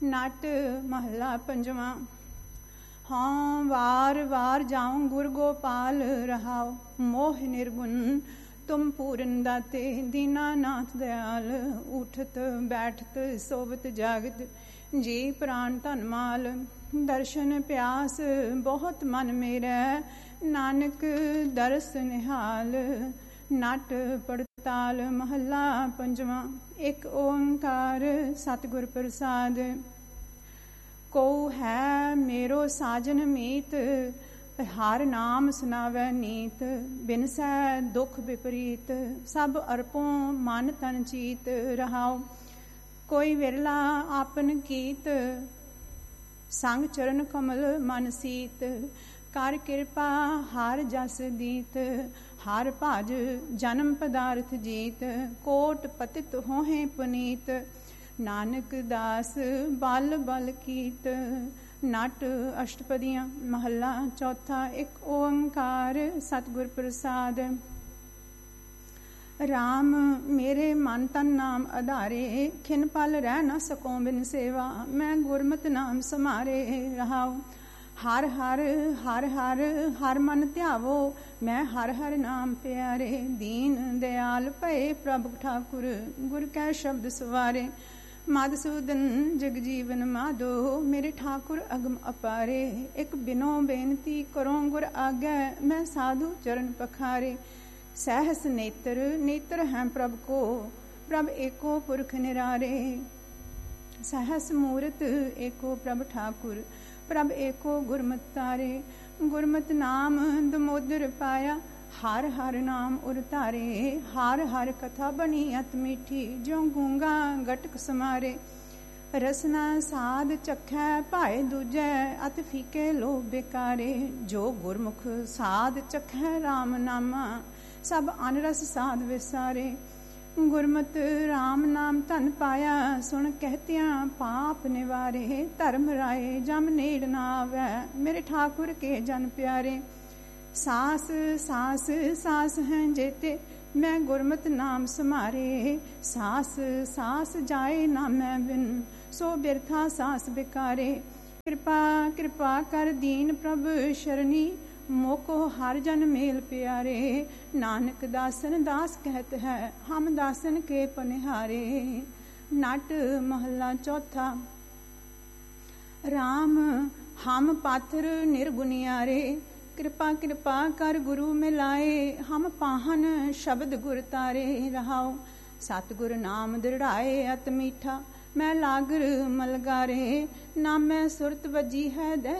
नट महला पंजवा। हाँ वार वार जाऊं गुर गोपाल रहाओ, मोह निर्गुण तुम पूरन दाते, दीनानाथ दयाल। उठत बैठत सोवत जागत, जी प्राण धन माल। दर्शन प्यास बहुत मन मेरा, नानक दरस निहाल। नट पड़ताल महला पंजवा। एक ओंकार सतगुर प्रसाद। को है मेरो साजन मीत, हर नाम सुनावै नीत। बिनसै दुख विपरीत, सब अर्पों मन तन चीत। रहाओ कोई विरला आपन कीत, संग चरण कमल मन सीत। कर कृपा हर जस दीत, हर भज जन्म पदार्थ जीत। कोट पतित होहे पुनीत, नानक दास बल बल कीत। नट अष्टपदियां महला चौथा। एक ओंकार सतगुर प्रसाद। राम मेरे मन तन नाम आधारे, खिन पल रह न सकों बिन सेवा। मैं गुरमत नाम समारे। रहाओ हर हर हर हर हर मन ध्यावो, मैं हर हर नाम प्यारे। दीन दयाल भये प्रभु ठाकुर, गुर कै शब्द सवारे। मधुसूदन जगजीवन माधो, मेरे ठाकुर अगम अपारे। एक बिनो बेनती करो गुर आगे, मैं साधु चरण पखारे। सहस नेत्र नेत्र हैं प्रभ को, प्रभ एको पुरख निरारे। सहस मूरत एको प्रभ ठाकुर, प्रभ एको गुरमत तारे। गुरमत नाम दमोदर पाया, हर हर नाम उरतारे। हर हर कथा बनी अत मीठी, ज्यों गूंगा गटक समारे। रसना साध चखै भाए दूजै, अत फीके लोभ बेकारे। जो गुरमुख साध चखै राम नामा, सब अनरस साध विसारे। गुरमत राम नाम धन पाया, सुन कहतियां पाप निवारे। धर्म राय जम नेड़ ना आवे, मेरे ठाकुर के जन प्यारे। सास सास सास हैं जेते, मैं गुरमत नाम समारे। सास सास जाए ना मैं बिन, सो बिरथा सास बिकारे। कृपा कृपा कर दीन प्रभ शरणी, मोको हर जन मेल प्यारे। नानक दासन दास कहत है, हम दासन के पनिहारे। नट महला चौथा। राम हम पात्र निर्गुनियारे, कृपा कृपा कर गुरु मिलाए। हम पाहन शब्द गुर तारे। रहाओ सतगुर नाम दृढ़ाए अत मीठा, मैं लागर मलगारे। नामै सुरत वजी है